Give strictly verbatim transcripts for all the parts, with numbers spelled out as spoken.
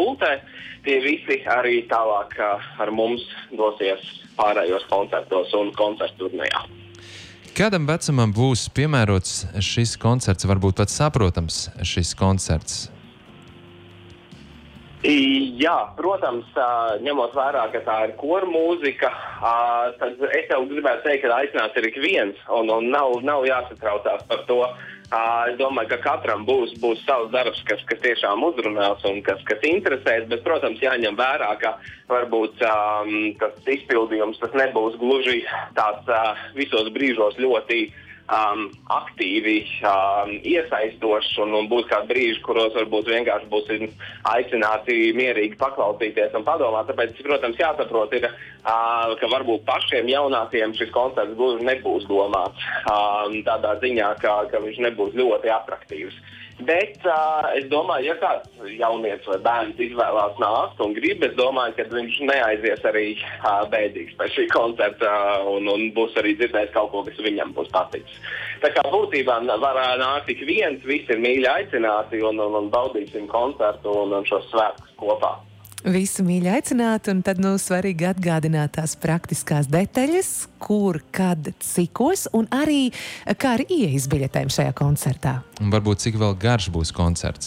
Skultē, tie visi arī tālāk ar mums dosies pārējos koncertos un koncertu turnejā. Kādam vecumam būs piemērots šis koncerts, varbūt pat saprotams šis koncerts? Jā, protams, ņemot vērā, ka tā ir koru mūzika, tad es jau gribētu teikt, ka aicināts ir ik viens, un, un nav, nav jāsatraucās par to. Es domāju, ka katram būs, būs savs darbs, kas, kas tiešām uzrunās un kas, kas interesēs, bet, protams, jāņem vērā, ka varbūt um, tas izpildījums tas nebūs gluži tāds uh, visos brīžos ļoti Um, aktīvi um, iesaistošs un, un būs kādi brīži, kuros varbūt vienkārši būs aicināti mierīgi paklausīties un padomāt. Tāpēc, protams, jāsaprot, ir, uh, ka varbūt pašiem jaunākiem šis koncerts gluži nebūs domāts um, tādā ziņā, ka, ka viņš nebūs ļoti atraktīvs. Bet uh, es domāju, ja kāds jaunietis vai bērns izvēlās nākt un grib, es domāju, ka viņš neaizies arī uh, bēdīgs pēc šī koncerta uh, un, un būs arī dzirdējis kaut ko, kas viņam būs paticis. Tā kā būtībā var nākt tik viens, visi ir mīļi aicināti un, un, un baudīsim koncertu un, un šos svētkus kopā. Visi mīļi aicināti, un tad nu svarīgi atgādināt tās praktiskās detaļas, kur, kad, cikos, un arī kā ar ieejas biļetēm šajā koncertā. Un varbūt cik vēl garš būs koncerts?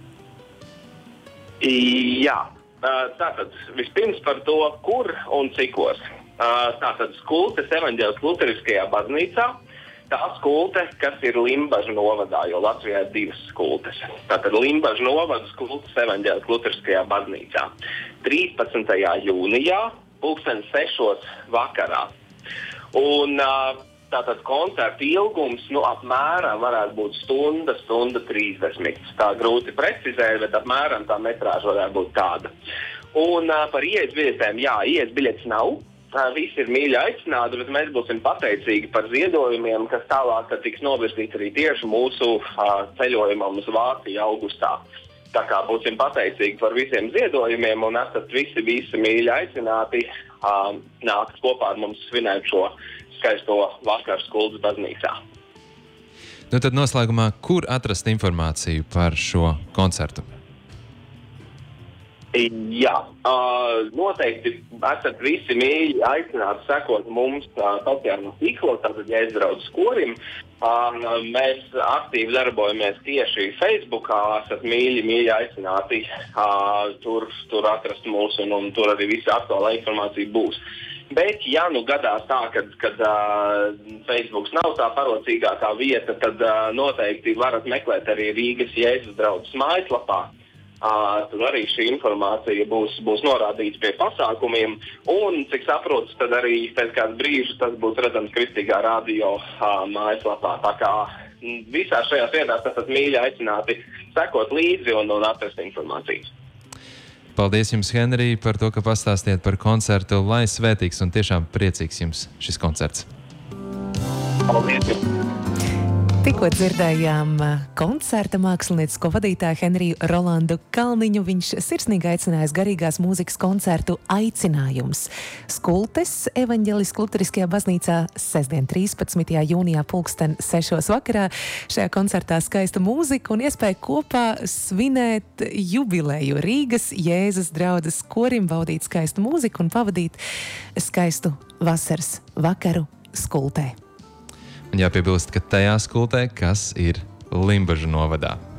Jā, tātad vispirms par to, kur un cikos. Tātad Skultes evaņģēliskajā luteriskajā baznīcā. Tā skulte, kas ir Limbažu novadā, jo Latvijā ir divas skultes. Tātad Limbažu novada Skultes evaņģēliskajā luteriskajā baznīcā. trīspadsmitajā jūnijā, pulksten sešos vakarā. Un tātad koncerta ilgums, nu, apmēram varētu būt stunda, stunda trīsdesmit. Tā grūti precizēt, bet apmēram tā metrāža varētu būt tāda. Un par ieejas biļetēm, jā, ieejas biļetes nav. Visi ir mīļi aicināti, bet mēs būsim pateicīgi par ziedojumiem, kas tālāk tiks novirzīti arī tieši mūsu uh, ceļojumam uz Vāciju augustā. Tā kā būsim pateicīgi par visiem ziedojumiem un esat visi, visi mīļi aicināti uh, nākt kopā ar mums svinēt šo skaisto vakaru Skultes baznīcā. Nu tad noslēgumā, kur atrast informāciju par šo koncertu? Jā, uh, noteikti esat visi mīļi aicināti sekot mums uh, sociālajā tīklos, tātad Jēzus draudzes korim. Uh, mēs aktīvi darbojamies tieši Facebookā, esat mīļi, mīļi aicināti uh, tur, tur atrast mūs un, un tur arī visa aktuālā informācija būs. Bet, ja nu gadās tā, kad, kad uh, Facebooks nav tā parocīgākā vieta, tad uh, noteikti varat meklēt arī Rīgas Jēzus draudzes mājaslapā. Uh, tur arī šī informācija būs, būs norādīta pie pasākumiem, un, cik saprotu, tad arī pēc kāda brīža tas būs redzams Kristīgā radio uh, mājaslapā. Tā kā visās šajās vietās esat mīļi aicināti sekot līdzi un, un atrast informāciju. Paldies jums, Henrij, par to, ka pastāstījāt par koncertu. Lai svētīgs un tiešām priecīgs jums šis koncerts. Paldies jums! Tikko dzirdējām koncerta māksliniecisko vadītāju Henriju Rolandu Kalniņu. Viņš sirsnīgi aicinājis garīgās mūzikas koncertu Aicinājums Skultes evaņģēliskajā luteriskajā baznīcā sestdien trīspadsmitajā jūnijā pulksten sešos vakarā. Šajā koncertā skaista mūzika un iespēja kopā svinēt jubileju Rīgas Jēzus draudzes korim, baudīt skaistu mūziku un pavadīt skaistu vasaras vakaru Skultē. Un jāpiebilst, ka tajā skultē, kas ir Limbažu novadā.